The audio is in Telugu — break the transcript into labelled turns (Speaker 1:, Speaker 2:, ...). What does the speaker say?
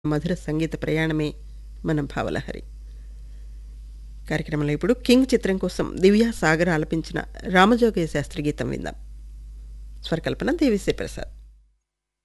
Speaker 1: మధుర సంగీత ప్రయాణమే మన భావలహరి. కార్యక్రమంలో ఇప్పుడు 'కింగ్' చిత్రం కోసం దివ్యా సాగర్ ఆలపించిన రామజోగయ్య శాస్త్రి గీతం విందాం. స్వరకల్పన దేవిశ్రీ ప్రసాద్.